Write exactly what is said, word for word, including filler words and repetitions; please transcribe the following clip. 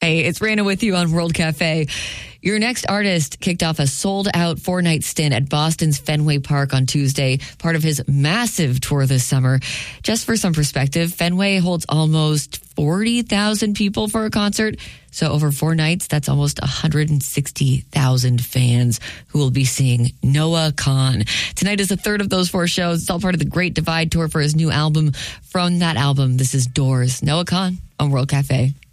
Hey, it's Rana with you on World Cafe. Your next artist kicked off a sold-out four-night stint at Boston's Fenway Park on Tuesday, part of his massive tour this summer. Just for some perspective, Fenway holds almost forty thousand people for a concert. So over four nights, that's almost one hundred sixty thousand fans who will be seeing Noah Kahan. Tonight is the third of those four shows. It's all part of the Great Divide Tour for his new album. From that album, this is Doors. Noah Kahan on World Cafe.